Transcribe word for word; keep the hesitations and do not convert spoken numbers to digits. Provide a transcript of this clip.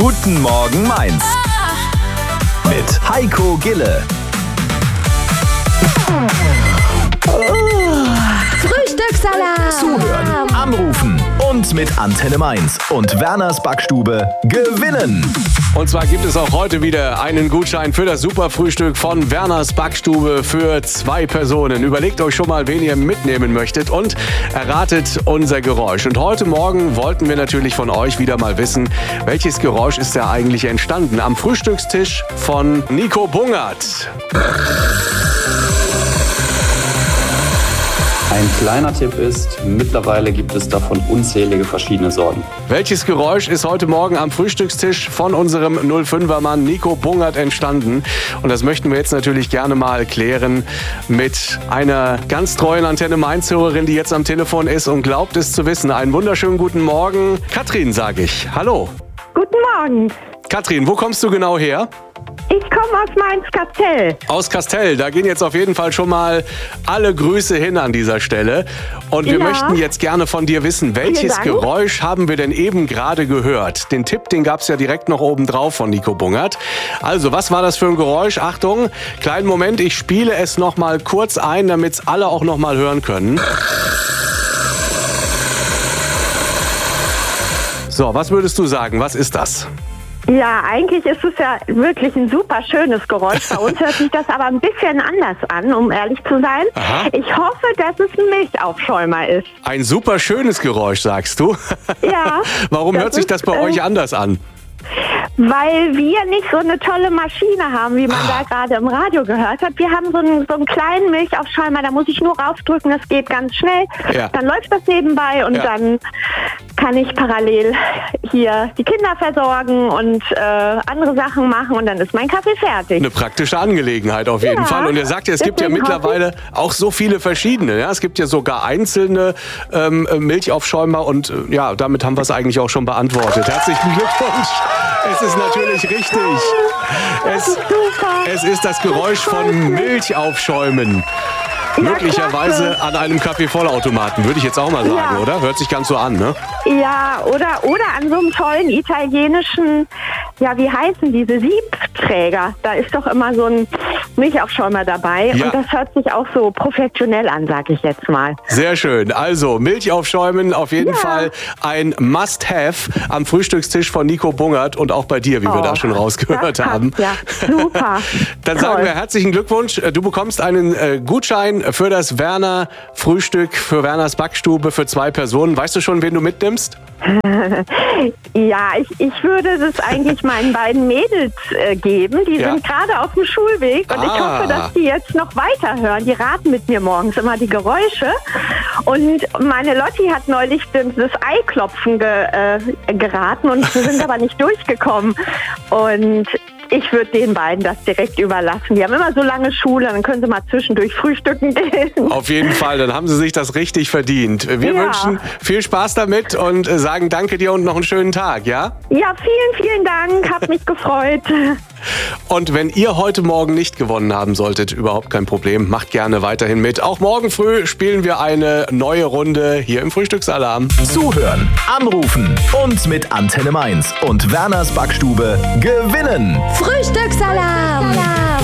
Guten Morgen Mainz. Mit Heiko Gille. Frühstückssalat. Zuhören, anrufen und mit Antenne Mainz und Werners Backstube gewinnen. Und zwar gibt es auch heute wieder einen Gutschein für das Superfrühstück von Werners Backstube für zwei Personen. Überlegt euch schon mal, wen ihr mitnehmen möchtet und erratet unser Geräusch. Und heute Morgen wollten wir natürlich von euch wieder mal wissen, welches Geräusch ist da eigentlich entstanden am Frühstückstisch von Nico Bungert. Ein kleiner Tipp ist, mittlerweile gibt es davon unzählige verschiedene Sorten. Welches Geräusch ist heute Morgen am Frühstückstisch von unserem null fünfer Mann Nico Bungert entstanden? Und das möchten wir jetzt natürlich gerne mal klären mit einer ganz treuen Antenne Mainz-Hörerin, die jetzt am Telefon ist und glaubt es zu wissen. Einen wunderschönen guten Morgen. Katrin, sage ich. Hallo. Guten Morgen. Katrin, wo kommst du genau her? Ich komme aus Mainz-Kastell. Aus Kastell, da gehen jetzt auf jeden Fall schon mal alle Grüße hin an dieser Stelle. Und wir Ja. möchten jetzt gerne von dir wissen, welches Dank. Geräusch haben wir denn eben gerade gehört? Den Tipp, den gab es ja direkt noch oben drauf von Nico Bungert. Also, was war das für ein Geräusch? Achtung, kleinen Moment, ich spiele es noch mal kurz ein, damit es alle auch noch mal hören können. So, was würdest du sagen? Was ist das? Ja, eigentlich ist es ja wirklich ein super schönes Geräusch. Bei uns hört sich das aber ein bisschen anders an, um ehrlich zu sein. Aha. Ich hoffe, dass es ein Milchaufschäumer ist. Ein super schönes Geräusch, sagst du? Ja. Warum das hört sich ist, das bei äh, euch anders an? Weil wir nicht so eine tolle Maschine haben, wie man Ah. da gerade im Radio gehört hat. Wir haben so einen, so einen kleinen Milchaufschäumer, da muss ich nur raufdrücken, das geht ganz schnell. Ja. Dann läuft das nebenbei und Ja. dann kann ich parallel hier die Kinder versorgen und äh, andere Sachen machen und dann ist mein Kaffee fertig. Eine praktische Angelegenheit auf jeden Ja, Fall. Und ihr sagt ja, es gibt ja deswegen mittlerweile auch so viele verschiedene. Ja? Es gibt ja sogar einzelne ähm, Milchaufschäumer und äh, ja, damit haben wir es eigentlich auch schon beantwortet. Herzlichen Glückwunsch. Es ist natürlich richtig. Es, Super. es ist das Geräusch von Milchaufschäumen. Ja, Möglicherweise klasse. an einem Kaffeevollautomaten, würde ich jetzt auch mal sagen, Ja. oder? Hört sich ganz so an, ne? Ja, oder, oder an so einem tollen italienischen, ja, wie heißen diese Siebträger? Da ist doch immer so ein Milchaufschäumer dabei Ja. und das hört sich auch so professionell an, sag ich jetzt mal. Sehr schön. Also Milchaufschäumen auf jeden Ja. Fall ein Must-Have am Frühstückstisch von Nico Bungert und auch bei dir, wie wir Oh, da schon rausgehört das passt, haben. ja. Super. Dann Toll. sagen wir herzlichen Glückwunsch. Du bekommst einen äh, Gutschein für das Werner Frühstück, für Werners Backstube für zwei Personen. Weißt du schon, wen du mitnimmst? Ja, ich, ich würde das eigentlich meinen beiden Mädels äh, geben. Die Ja. sind gerade auf dem Schulweg und ich Ah. hoffe, dass die jetzt noch weiterhören. Die raten mit mir morgens immer die Geräusche. Und meine Lotti hat neulich das das Eiklopfen ge, äh, geraten und wir sind aber nicht durchgekommen. Und ich würde den beiden das direkt überlassen. Die haben immer so lange Schule, dann können sie mal zwischendurch frühstücken gehen. Auf jeden Fall, dann haben sie sich das richtig verdient. Wir Ja. wünschen viel Spaß damit und äh, sagen danke dir und noch einen schönen Tag, ja? Ja, vielen, vielen Dank. Hat mich gefreut. Und wenn ihr heute Morgen nicht gewonnen haben solltet, überhaupt kein Problem, macht gerne weiterhin mit. Auch morgen früh spielen wir eine neue Runde hier im Frühstücksalarm. Zuhören, anrufen und mit Antenne Mainz und Werners Backstube gewinnen. Frühstückssalat.